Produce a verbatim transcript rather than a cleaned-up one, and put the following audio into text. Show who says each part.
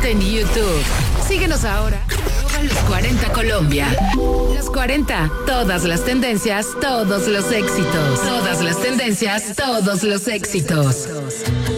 Speaker 1: Suscríbete en YouTube. Síguenos ahora. Arroba Los cuarenta Colombia. Los cuarenta. Todas las tendencias, todos los éxitos. Todas las tendencias, todos los éxitos.